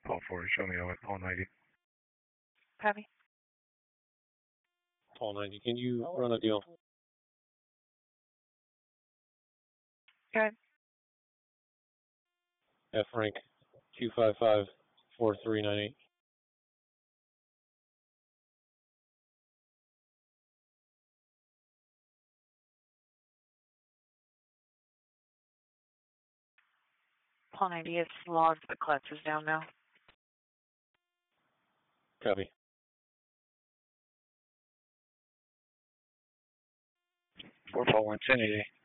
Paul 40, show me over at Paul 90. Copy. Paul 90, can you run a deal? Good. F rank 255-4398. Paul 90, it's logged, the clutch is down now. Copy. 4 Paul 1, 1080.